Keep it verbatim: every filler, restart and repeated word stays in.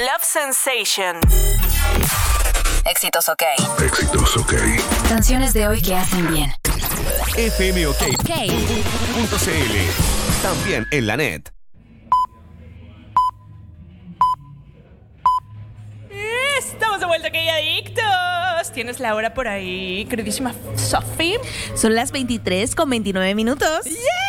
Love Sensation. Éxitos OK. Éxitos OK. Canciones de hoy que hacen bien. F M OK OK. punto C L. También en la net. Estamos de vuelta, que adictos. ¿Tienes la hora por ahí, queridísima Sophie? Son las veintitrés con veintinueve minutos. ¡Yeah!